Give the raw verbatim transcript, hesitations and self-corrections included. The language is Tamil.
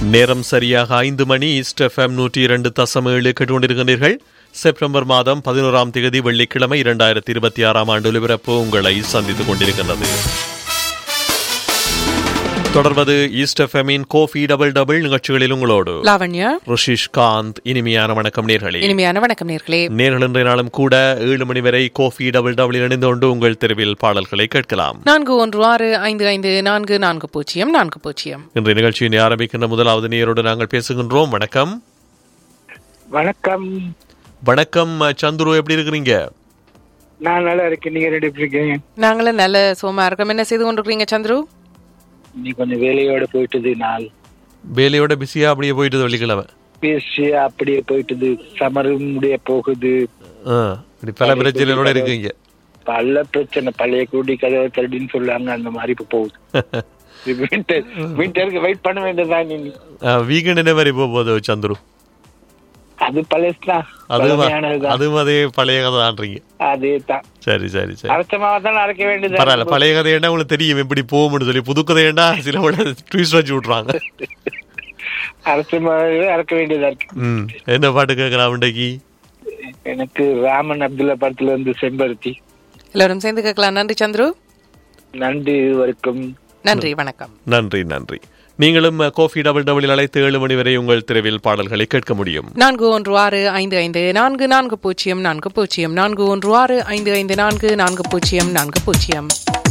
நேரம் சரியாக ஐந்து மணி. ஈஸ்ட் எஃப்எம் நூற்றி இரண்டு தசம் ஏழு கேட்டுக்கொண்டிருக்கிறீர்கள். செப்டம்பர் மாதம் பதினோராம் தேதி வெள்ளிக்கிழமை இரண்டாயிரத்தி இருபத்தி ஆறாம் ஆண்டு ஒலிபரப்பு உங்களை சந்தித்துக் கொண்டிருக்கின்றது. தொடர்வது ஈஸ்ட் எஃப்எம்மின் கோஃபி டபுள் டபுள் நிகழ்ச்சிகளில் உங்களோடு லாவண்யா, ரிஷிஷ் காந்த். இனிமையான வணக்கம் நேர்களே. இனிமையான வணக்கம் நேர்களே. நேர்கள் இன்றைய நாளும் கூட ஏழு மணி வரை கோஃபி டபுள் டபுள் இணைந்து கொண்டு உங்கள் தெருவில் பாடல்களை கேட்கலாம். நான்கு ஒன்று ஆறு ஐந்து ஐந்து நான்கு நான்கு பூஜ்ஜியம் நான்கு பூஜ்ஜியம். இன்றைய நிகழ்ச்சியினை ஆரம்பிக்கின்ற முதலாவது நேரோடு நாங்கள் பேசுகின்றோம். வணக்கம். வணக்கம். வணக்கம் சந்துரு, எப்படி இருக்கிறீங்க? நான் நல்லா இருக்கேன். நீங்க ரெடி இருக்கீங்க? நாங்களும் நல்ல சோமா இருக்கோம். என்ன செய்து கொண்டிருக்கீங்க சந்துரு? நீ கொஞ்சம் வேலையோட போயிட்டது. நாள் வேலையோட பிஸியா அப்படியே போயிட்டது. வெள்ளிக்கிழமை பிஸியா அப்படியே போயிட்டது. சமரும் முடிய போகுது. பல பிரச்சனைகளோட இருக்கீங்க. பல பிரச்சனை. பழைய கூடி கதவை தள்ளின்னு சொல்லுவாங்க, அந்த மாதிரி இப்ப போகுது. வின்டர் வின்டருக்கு வெயிட் பண்ண வேண்டியதான். நீ வீக்கெண்ட் என்ன மாதிரி போகுது சந்துரு? அது பழசுதான். அதுவும் அதே பழைய கதை ஆடுறீங்க. அதே தான். சரி சரி சரி. அரசமாவதான் அரைக்க வேண்டியது. பரவாயில்ல. பழைய கதை ஏண்டா உங்களுக்கு தெரியும் எப்படி போகும்னு சொல்லி. புது கதை ஏண்டா சில ட்விஸ்ட் வச்சு விட்றாங்க. அரசமாவே அரைக்க வேண்டியதா இருக்கு. ம் என்ன பாட்டு கேட்கலாம் இன்றைக்கு? எனக்கு ராமன் அப்துல்லா படத்துல இருந்து செம்பருத்தி. எல்லாரும் சேர்ந்து கேட்கலாம். நன்றி சந்துரு. நன்றி. வரைக்கும் நன்றி. வணக்கம். நன்றி நன்றி. நீங்களும் கோஃபி டபுள் டபுள் அழைத்து ஏழு மணி வரை உங்கள் தெருவில் பாடல்களை கேட்க முடியும். நான்கு ஒன்று ஆறு ஐந்து ஐந்து நான்கு நான்கு பூஜ்ஜியம் நான்கு பூஜ்ஜியம் நான்கு ஒன்று ஆறு ஐந்து ஐந்து நான்கு நான்கு பூஜ்ஜியம் நான்கு பூஜ்ஜியம்.